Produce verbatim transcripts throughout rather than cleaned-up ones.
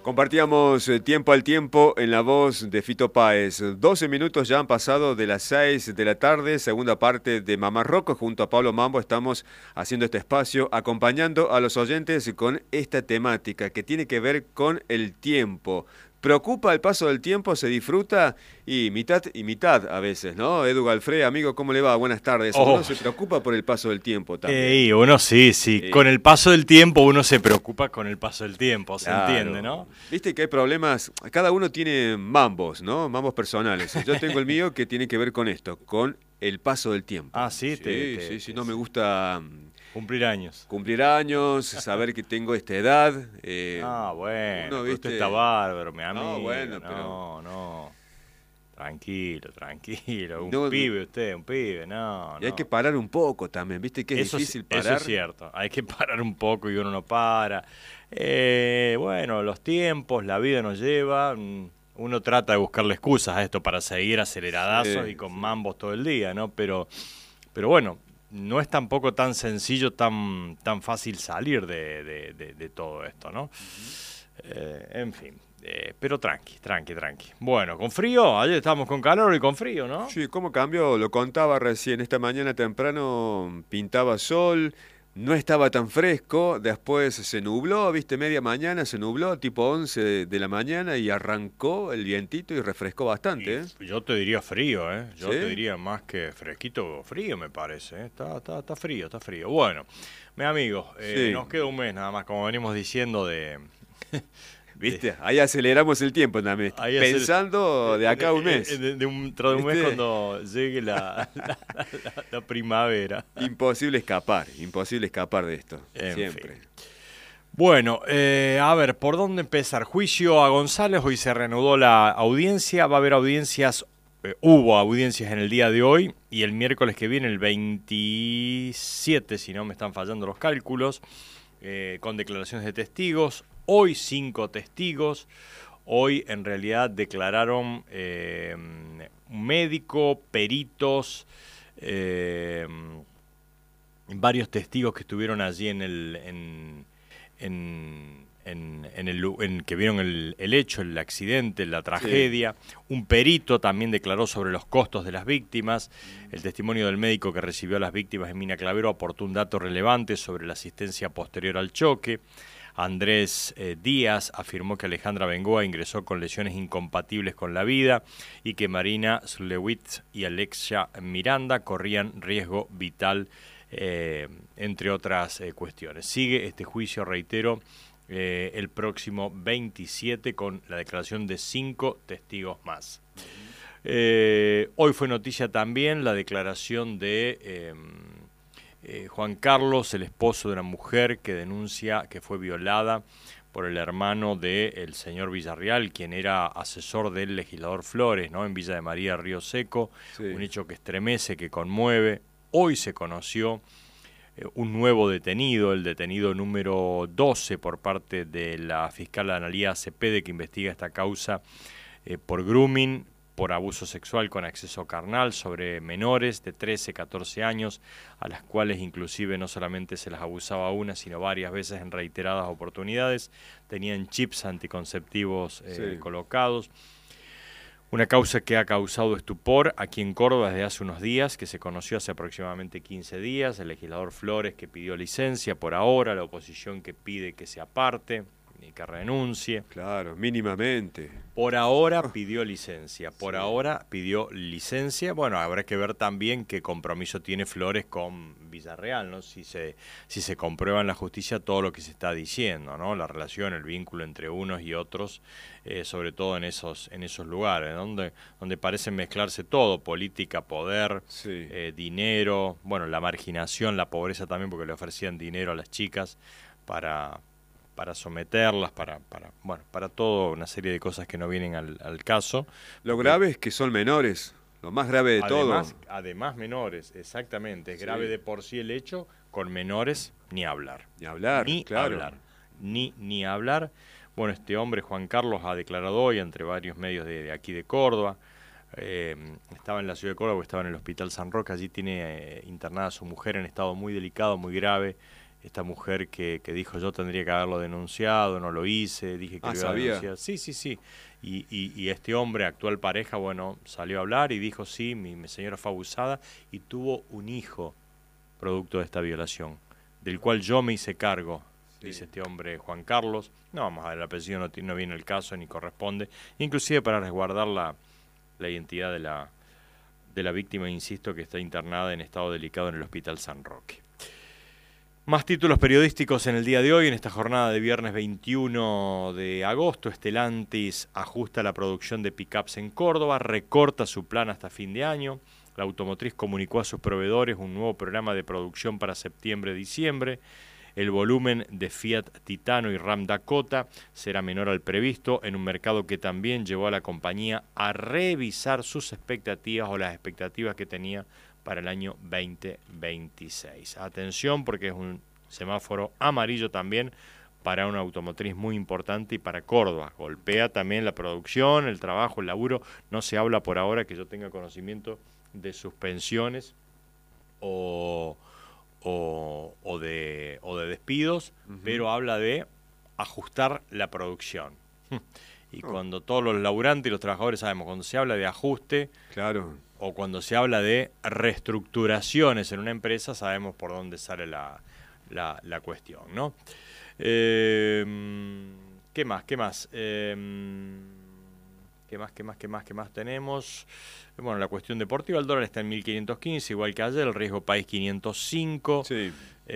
Compartíamos eh, tiempo al tiempo en la voz de Fito Páez. doce minutos ya han pasado de las seis de la tarde, segunda parte de Mamá Rocco. Junto a Pablo Mambo estamos haciendo este espacio, acompañando a los oyentes con esta temática que tiene que ver con el tiempo. ¿Preocupa el paso del tiempo? ¿Se disfruta? Y mitad y mitad a veces, ¿no? Edu Galfré, amigo, ¿cómo le va? Buenas tardes. Oh. Uno se preocupa por el paso del tiempo también. Eh, uno sí, sí. Sí. Con el paso del tiempo uno se preocupa con el paso del tiempo, ¿se Claro. entiende, no? Viste que hay problemas, cada uno tiene mambos, ¿no? Mambos personales. Yo tengo el mío que tiene que ver con esto, con el paso del tiempo. Ah, sí, Sí, te- sí, te- sí, te- no me gusta Cumplir años. cumplir años, saber que tengo esta edad. eh, Ah, bueno, uno, pero usted ¿viste? está bárbaro, mi amigo. No, bueno, pero- No, no. Tranquilo, tranquilo. Un No, no. pibe usted, un pibe, no, Y hay no. que parar un poco también, viste que es Eso, difícil sí- eso parar. es cierto, hay que parar un poco y uno no para. Eh, bueno, los tiempos, la vida nos lleva, mm, uno trata de buscarle excusas a esto para seguir aceleradazos Sí, y con sí. mambos todo el día, ¿no? Pero, pero bueno, no es tampoco tan sencillo, tan, tan fácil salir de, de- de- de todo esto, ¿no? Eh, en fin, eh, pero tranqui, tranqui, tranqui. Bueno, con frío, ayer estábamos con calor y con frío, ¿no? Sí, ¿cómo cambió? Lo contaba recién, esta mañana temprano pintaba sol, no estaba tan fresco, después se nubló, viste, media mañana se nubló, tipo once de, de la mañana y arrancó el vientito y refrescó bastante, ¿eh? Y yo te diría frío, ¿eh? Yo ¿Sí? te diría más que fresquito, frío me parece, ¿eh? Está, está, está frío, está frío. Bueno, mi amigo, eh, Sí. nos queda un mes nada más, como venimos diciendo de... ¿Viste? Ahí aceleramos el tiempo también, Ahí hacer- pensando de acá a un mes. De, de- de un, tras de un mes ¿Viste? cuando llegue la, la, la- la primavera. Imposible escapar, imposible escapar de esto, En siempre. fin. Bueno, eh, a ver, ¿por dónde empezar? Juicio a González, hoy se reanudó la audiencia, va a haber audiencias, eh, hubo audiencias en el día de hoy y el miércoles que viene, el veintisiete, si no me están fallando los cálculos, eh, con declaraciones de testigos. Hoy cinco testigos, hoy en realidad declararon eh, un médico, peritos, eh, varios testigos que estuvieron allí en el... En, En, en, en el, lu- en que vieron el, el hecho, el accidente, la tragedia. Un perito también declaró sobre los costos de las víctimas. El testimonio del médico que recibió a las víctimas en Mina Clavero aportó un dato relevante sobre la asistencia posterior al choque. Andrés eh, Díaz afirmó que Alejandra Bengoa ingresó con lesiones incompatibles con la vida y que Marina Slewitz y Alexia Miranda corrían riesgo vital, Eh, entre otras eh, cuestiones. Sigue este juicio, reitero, eh, el próximo veintisiete con la declaración de cinco testigos más. Eh, hoy fue noticia también la declaración de eh, eh, Juan Carlos, el esposo de una mujer que denuncia que fue violada por el hermano del señor Villarreal, quien era asesor del legislador Flores, ¿no? En Villa de María, Río Seco. Sí. Un hecho que estremece, que conmueve. Hoy se conoció eh, un nuevo detenido, el detenido número doce por parte de la fiscal Analía Cepede, que investiga esta causa eh, por grooming, por abuso sexual con acceso carnal sobre menores de trece, catorce años, a las cuales inclusive no solamente se las abusaba una, sino varias veces en reiteradas oportunidades, tenían chips anticonceptivos eh, Sí. colocados. Una causa que ha causado estupor aquí en Córdoba desde hace unos días, que se conoció hace aproximadamente quince días, el legislador Flores que pidió licencia por ahora, la oposición que pide que se aparte y que renuncie. Claro, mínimamente. Por ahora pidió licencia, por Sí. ahora pidió licencia. Bueno, habrá que ver también qué compromiso tiene Flores con Villarreal, ¿no? Si se, si se comprueba en la justicia todo lo que se está diciendo, ¿no? La relación, el vínculo entre unos y otros, eh, sobre todo en esos, en esos lugares, ¿no? donde, donde parece mezclarse todo, política, poder, Sí. eh, dinero, bueno, la marginación, la pobreza también, porque le ofrecían dinero a las chicas para... para someterlas, para, para, bueno, para toda una serie de cosas que no vienen al, al caso. Lo grave es que son menores, lo más grave de Además, todo. además menores, exactamente. Es Sí. grave de por sí el hecho, con menores ni hablar. Ni hablar, Ni claro. hablar. Ni, ni hablar. Bueno, este hombre, Juan Carlos, ha declarado hoy entre varios medios de, de aquí de Córdoba. Eh, estaba en la ciudad de Córdoba, estaba en el Hospital San Roque. Allí tiene eh, internada a su mujer en estado muy delicado, muy grave. esta mujer que, que dijo yo tendría que haberlo denunciado, no lo hice, dije que ah, lo iba sabía. a denunciar. Sí, sí, sí. Y, y, y este hombre, actual pareja, bueno, salió a hablar y dijo, sí, mi, mi señora fue abusada y tuvo un hijo producto de esta violación, del cual yo me hice cargo, sí. Dice este hombre Juan Carlos. No vamos a ver el apellido, no, no viene el caso ni corresponde, inclusive para resguardar la, la identidad de la, de la víctima, insisto, que está internada en estado delicado en el Hospital San Roque. Más títulos periodísticos en el día de hoy, en esta jornada de viernes veintiuno de agosto. Stellantis ajusta la producción de pickups en Córdoba, recorta su plan hasta fin de año. La automotriz comunicó a sus proveedores un nuevo programa de producción para septiembre-diciembre. El volumen de Fiat Titano y Ram Dakota será menor al previsto en un mercado que también llevó a la compañía a revisar sus expectativas o las expectativas que tenía para el año veinte veintiséis. Atención, porque es un semáforo amarillo también para una automotriz muy importante y para Córdoba. Golpea también la producción, el trabajo, el laburo. No se habla por ahora, que yo tenga conocimiento, de suspensiones o, o, o, de, o de despidos, uh-huh. pero habla de ajustar la producción. Y oh. cuando todos los laburantes y los trabajadores sabemos, cuando se habla de ajuste, claro, o cuando se habla de reestructuraciones en una empresa, sabemos por dónde sale la, la, la cuestión, ¿no? Eh, ¿Qué más? ¿Qué más? Eh, ¿Qué más? ¿Qué más? ¿Qué más? ¿Qué más tenemos? Bueno, la cuestión deportiva, el dólar está en mil quinientos quince, igual que ayer, el riesgo país quinientos cinco. Sí.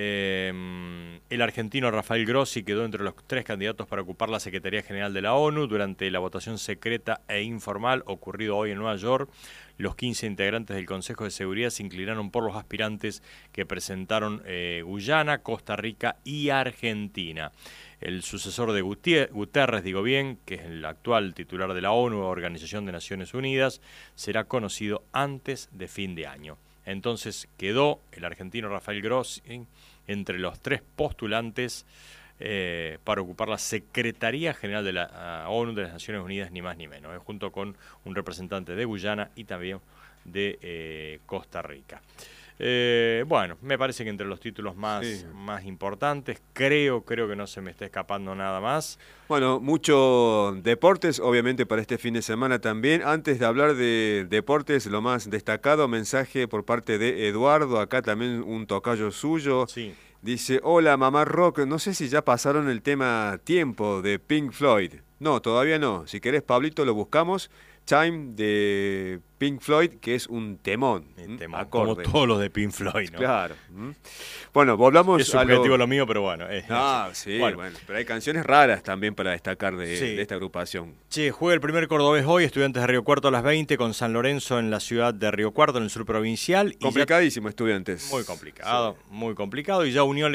Eh, el argentino Rafael Grossi quedó entre los tres candidatos para ocupar la Secretaría General de la ONU durante la votación secreta e informal ocurrido hoy en Nueva York. Los quince integrantes del Consejo de Seguridad se inclinaron por los aspirantes que presentaron eh, Guyana, Costa Rica y Argentina. El sucesor de Guterres, digo bien, que es el actual titular de la ONU, Organización de Naciones Unidas, será conocido antes de fin de año. Entonces quedó el argentino Rafael Grossi entre los tres postulantes eh, para ocupar la Secretaría General de la uh, ONU de las Naciones Unidas, ni más ni menos, eh, junto con un representante de Guyana y también de eh, Costa Rica. Eh, bueno, me parece que entre los títulos más, sí. más importantes, creo, creo que no se me está escapando nada más. Bueno, mucho deportes, obviamente para este fin de semana también. Antes de hablar de deportes, lo más destacado, mensaje por parte de Eduardo, acá también un tocayo suyo. Sí. Dice, hola mamá Rock, no sé si ya pasaron el tema Tiempo de Pink Floyd. No, todavía no. Si querés, Pablito, lo buscamos. Time de Pink Floyd, que es un temón, temón como todos los de Pink Floyd, ¿no? Claro. Bueno, volvamos es subjetivo a lo... lo mío, pero bueno. Es, ah, sí, bueno. bueno. Pero hay canciones raras también para destacar de, sí. de esta agrupación. Sí, juega el primer cordobés hoy, Estudiantes de Río Cuarto a las veinte con San Lorenzo en la ciudad de Río Cuarto, en el sur provincial. Complicadísimo, y ya... Estudiantes. Muy complicado, sí. muy complicado. Y ya Unión